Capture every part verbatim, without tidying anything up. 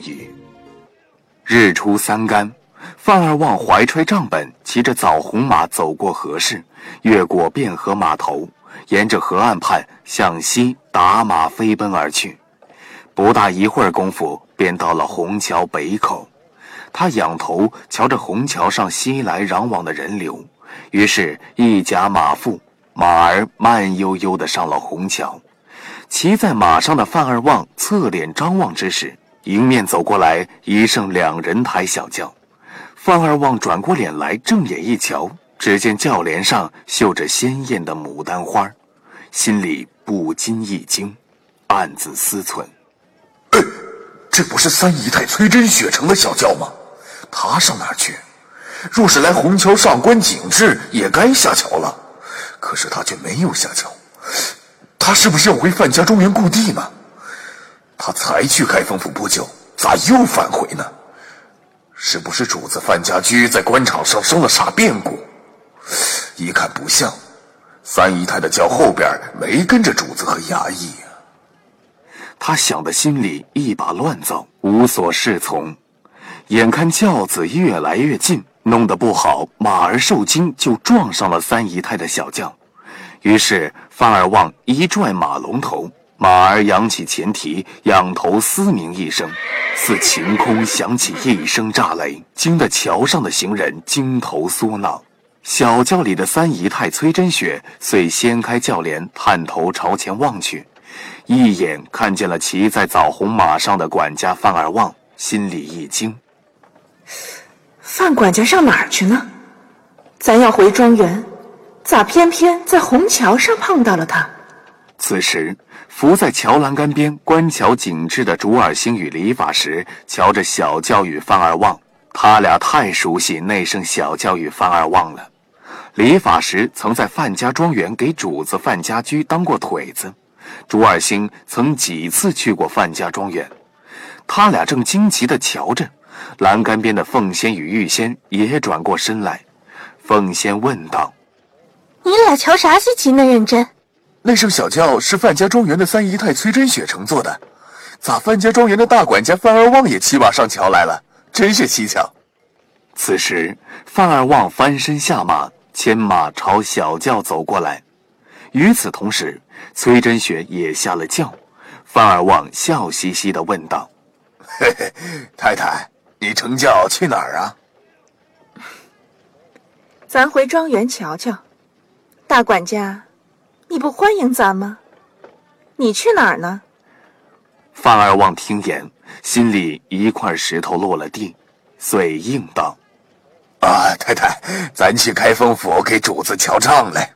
雨。日出三竿，范二旺怀揣账本，骑着枣红马走过河市，越过汴河码头，沿着河岸畔向西打马飞奔而去。不大一会儿功夫，便到了虹桥北口。他仰头瞧着虹桥上熙来攘往的人流，于是一夹马腹，马儿慢悠悠地上了虹桥。骑在马上的范二旺侧脸张望之时，迎面走过来一乘两人抬小轿。范二旺转过脸来，正眼一瞧，只见轿帘上绣着鲜艳的牡丹花，心里不禁一惊，暗自思忖： 哎，这不是三姨太崔真雪乘的小轿吗？她上哪儿去？若是来虹桥上观景致，也该下桥了，可是她却没有下桥。她是不是要回范家庄园故地呢？她才去开封府不久，咋又返回呢？是不是主子范家驹在官场上生了啥变故？一看不像，三姨太的轿后边没跟着主子和衙役啊。 他想的心里一把乱躁，无所适从。眼看轿子越来越近，弄得不好，马儿受惊就撞上了三姨太的小轿。于是范二旺一拽马龙头，马儿扬起前蹄，仰头嘶鸣一声，似晴空响起一声炸雷，惊得桥上的行人惊头缩脑。小轿里的三姨太崔真雪遂掀开轿帘，探头朝前望去，一眼看见了骑在枣红马上的管家范二旺，心里一惊。 范管家上哪儿去呢？咱要回庄园，咋偏偏在虹桥上碰到了他？ 此时伏在桥栏杆边观瞧景致的竹耳星与李法时瞧着小轿与范二旺，他俩太熟悉那声小轿与范二旺了。李法时曾在范家庄园给主子范家驹当过腿子，竹耳星曾几次去过范家庄园。他俩正惊奇地瞧着，栏杆边的凤仙与玉仙也转过身来。凤仙问道： 你俩瞧啥稀奇那认真？ 那声小轿是范家庄园的三姨太崔真雪乘坐的，咋范家庄园的大管家范二旺也骑马上桥来了，真是蹊跷。 此时范二旺翻身下马，牵马朝小轿走过来。与此同时，崔真雪也下了轿。范二旺笑嘻嘻地问道： 嘿嘿，太太，你乘轿去哪儿啊？ 咱回庄园瞧瞧。大管家，你不欢迎咱吗？你去哪儿呢？ 范二旺听言，心里一块石头落了地，遂应道： 啊，太太，咱去开封府给主子瞧账来。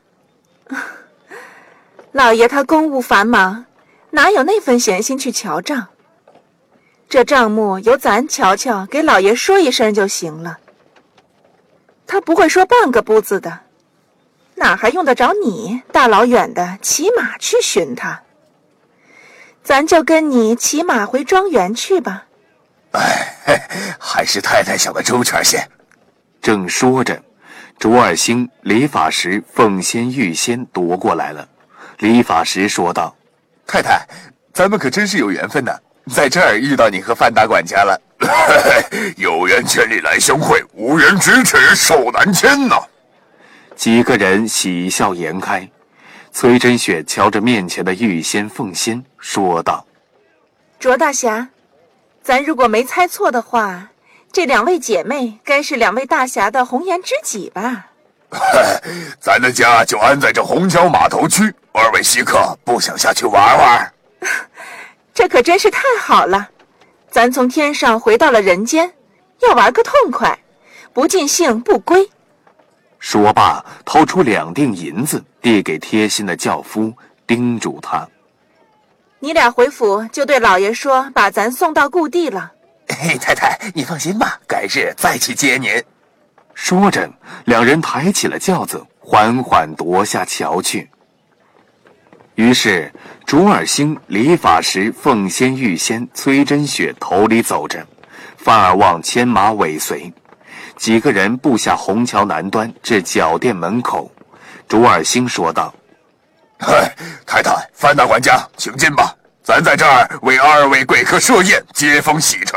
老爷他公务繁忙，哪有那份闲心去瞧账？这账目由咱瞧瞧，给老爷说一声就行了。他不会说半个不字的，哪还用得着你大老远的骑马去寻他？咱就跟你骑马回庄园去吧。 哎，还是太太想的周全些。 正说着，竹耳星、李法时、凤仙、玉仙夺过来了。李法时说道： 太太，咱们可真是有缘分呢，在这儿遇到你和范大管家了。有缘千里来相会，无缘咫尺手难牵呐。 几个人喜笑颜开。崔真雪瞧着面前的玉仙、凤仙，说道： 卓大侠，咱如果没猜错的话，这两位姐妹该是两位大侠的红颜知己吧？ 咱的家就安在这虹桥码头区，二位稀客不想下去玩玩？ 这可真是太好了，咱从天上回到了人间，要玩个痛快，不尽兴不归。 说罢，掏出两锭银子，递给贴心的轿夫，叮嘱他： 你俩回府就对老爷说，把咱送到故地了。 嘿，太太，你放心吧，改日再去接您。 说着，两人抬起了轿子，缓缓踱下桥去。于是竹耳星、李法时、凤仙、玉仙、崔真雪头里走着，范二旺牵马尾随。几个人步下虹桥南端，至脚店门口。竹耳星说道： 嗨，太太，范大管家，请进吧，咱在这儿为二位贵客设宴，接风洗尘。